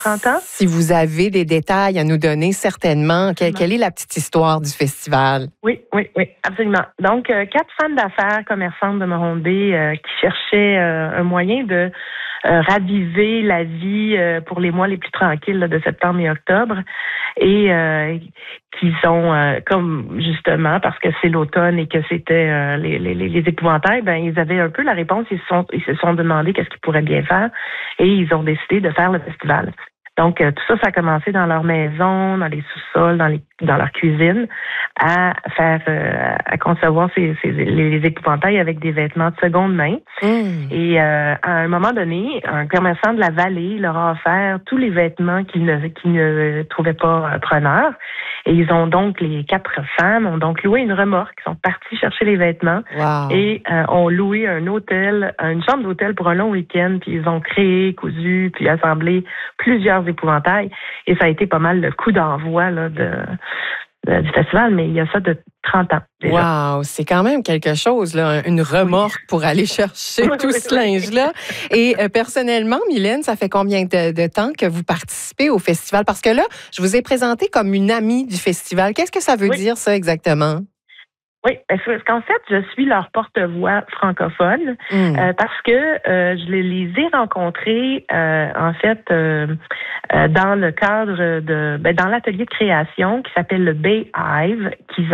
30 ans. Si vous avez des détails à nous donner, certainement, quelle est la petite histoire du festival? Oui, absolument. Donc, 4 femmes d'affaires commerçantes de Morone Bay qui cherchaient un moyen de raviver la vie pour les mois les plus tranquilles là, de septembre et octobre. Et qui sont, comme justement, parce que c'est l'automne et que c'était les épouvantails, ben ils avaient un peu la réponse. Ils se sont demandé qu'est-ce qu'ils pourraient bien faire. Et ils ont décidé de faire le festival. Donc, tout ça, ça a commencé dans leur maison, dans les sous-sols, dans leur cuisine, à concevoir les épouvantails avec des vêtements de seconde main. Et à un moment donné, un commerçant de la vallée leur a offert tous les vêtements qu'ils ne trouvaient pas preneurs. Et ils ont donc, les 4 femmes ont donc loué une remorque. Ils sont partis chercher les vêtements et ont loué une chambre d'hôtel pour un long week-end. Puis ils ont créé, cousu, puis assemblé plusieurs épouvantails. Et ça a été pas mal le coup d'envoi là, du festival, mais il y a ça de 30 ans déjà. Wow, c'est quand même quelque chose, là, une remorque pour aller chercher tout ce linge-là. Et personnellement, Mylène, ça fait combien de temps que vous participez au festival? Parce que là, je vous ai présenté comme une amie du festival. Qu'est-ce que ça veut dire, ça, exactement? Oui, parce qu'en fait, je suis leur porte-voix francophone parce que je les ai rencontrés en fait dans le cadre dans l'atelier de création qui s'appelle le Bay Hive qu'ils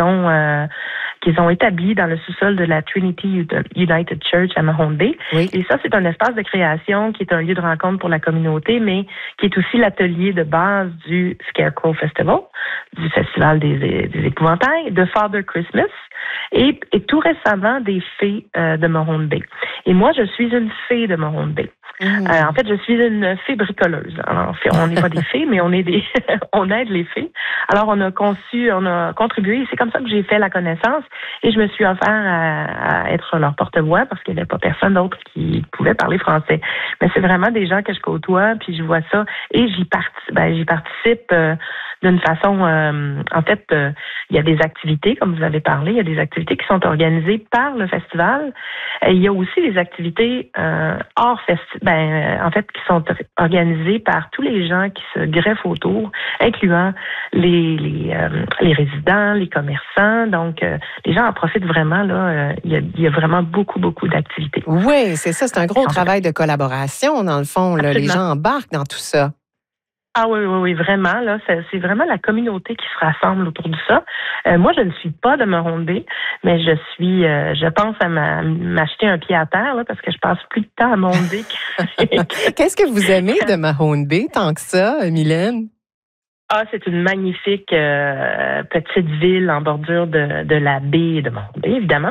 ont établi dans le sous-sol de la Trinity United Church à Morone Bay. Oui. Et ça, c'est un espace de création qui est un lieu de rencontre pour la communauté, mais qui est aussi l'atelier de base du Scarecrow Festival, du Festival des épouvantails, de Father Christmas. Et tout récemment, des fées de Morone Bay. Et moi, je suis une fée de Morone Bay. En fait, je suis une fée bricoleuse. Alors, on n'est pas des fées, mais on aide les fées. Alors, on a contribué. C'est comme ça que j'ai fait la connaissance et je me suis offert à être leur porte-voix parce qu'il n'y avait pas personne d'autre qui pouvait parler français. Mais c'est vraiment des gens que je côtoie, puis je vois ça et j'y participe d'une façon. En fait, il y a des activités, comme vous avez parlé, il y a des activités qui sont organisées par le festival. Et il y a aussi des activités hors festival. En fait, qui sont organisées par tous les gens qui se greffent autour, incluant les résidents, les commerçants. Donc, les gens en profitent vraiment. Là, il y a vraiment beaucoup d'activités. Oui, c'est ça. C'est un gros travail de collaboration, dans le fond. Là, les gens embarquent dans tout ça. Ah oui, vraiment. Là, c'est vraiment la communauté qui se rassemble autour de ça. Moi, je ne suis pas de Morone Bay, mais je pense à m'acheter un pied à terre là, parce que je passe plus de temps à Morone Bay. Qu'est-ce que vous aimez de Morone Bay tant que ça, Mylène? Ah, c'est une magnifique petite ville en bordure de la baie de Morone Bay, évidemment,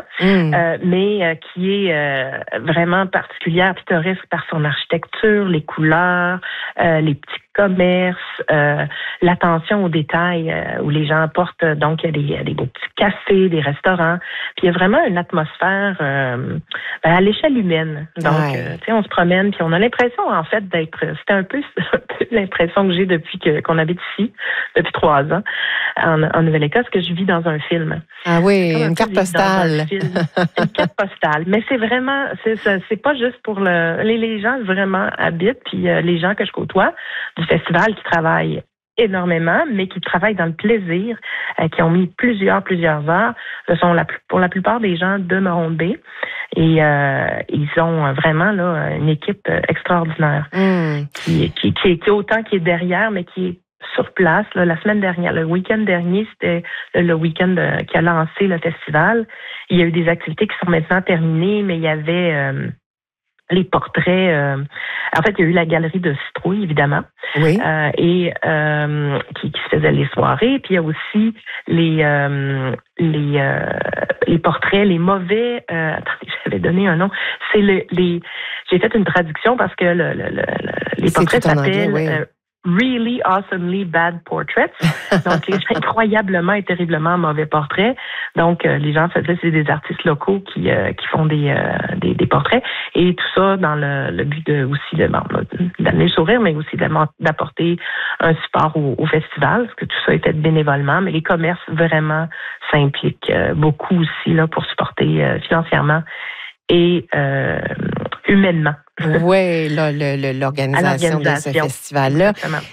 mais qui est vraiment particulière, pittoresque par son architecture, les couleurs, les petits commerces, l'attention aux détails où les gens apportent. Donc, il y a des beaux petits cafés, des restaurants. Puis, il y a vraiment une atmosphère à l'échelle humaine. Donc, tu sais, on se promène, puis on a l'impression, en fait, c'est un peu l'impression que j'ai depuis qu'on habite ici, depuis 3 ans, en Nouvelle-Écosse, que je vis dans un film. Ah oui, une carte postale. Une carte postale. Mais c'est vraiment, c'est pas juste pour les gens vraiment habitent, puis les gens que je côtoie du festival qui travaillent énormément, mais qui travaillent dans le plaisir, qui ont mis plusieurs heures. Ce sont pour la plupart des gens de Morone Bay. Et ils ont vraiment là une équipe extraordinaire qui autant qui est derrière, mais qui est sur place. Là, la semaine dernière, le week-end dernier, c'était le week-end qui a lancé le festival. Il y a eu des activités qui sont maintenant terminées, mais il y avait les portraits. En fait, il y a eu la galerie de citrouilles, évidemment, qui se faisait les soirées. Puis il y a aussi les portraits, les mauvais. Attendez, j'avais donné un nom. C'est j'ai fait une traduction parce que les portraits s'appellent Really Awesomely Bad Portraits. Donc, les incroyablement et terriblement mauvais portraits. Donc, les gens faisaient, c'est des artistes locaux qui font des portraits. Et tout ça dans le but aussi d'amener le sourire, mais aussi d'apporter un support au festival, parce que tout ça est fait bénévolement. Mais les commerces, vraiment, s'impliquent beaucoup aussi là pour supporter financièrement et humainement. Oui, l'organisation de ce festival-là.